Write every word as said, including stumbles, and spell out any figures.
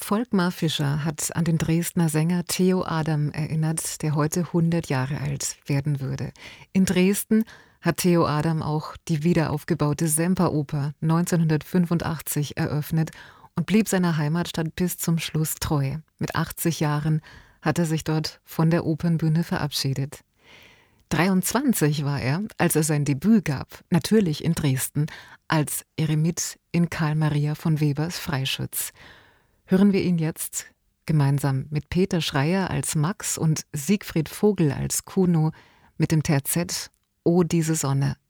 Volkmar Fischer hat an den Dresdner Sänger Theo Adam erinnert, der heute hundert Jahre alt werden würde. In Dresden hat Theo Adam auch die wiederaufgebaute Semperoper neunzehnhundertfünfundachtzig eröffnet und blieb seiner Heimatstadt bis zum Schluss treu. Mit achtzig Jahren hat er sich dort von der Opernbühne verabschiedet. dreiundzwanzig war er, als er sein Debüt gab, natürlich in Dresden, als Eremit in Karl Maria von Webers Freischütz. Hören wir ihn jetzt gemeinsam mit Peter Schreier als Max und Siegfried Vogel als Kuno mit dem Terzett O diese Sonne